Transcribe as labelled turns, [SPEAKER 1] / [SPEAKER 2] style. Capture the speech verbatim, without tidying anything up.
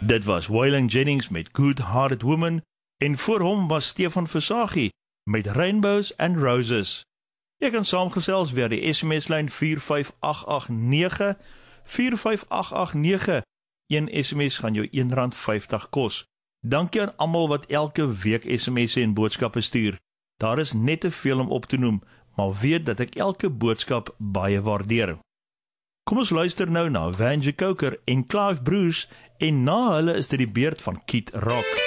[SPEAKER 1] Dit was Waylon Jennings met Good Hearted Woman en voor hom was Stefan Versaghi met Rainbows and Roses. Jy kan saamgesels via die S M S-lyn vier vyf agt agt nege, vier vyf agt agt nege. Een S M S gaan jou een rand vyftig kos. Dankie aan almal wat elke week S M S'e en boodskappe stuur. Daar is net te veel om op te noem, maar weet dat ek elke boodskap baie waardeer. Kom ons luister nou na Vanja Coker en Clive Bruce en na hulle is dit die beurt van Kid Rock.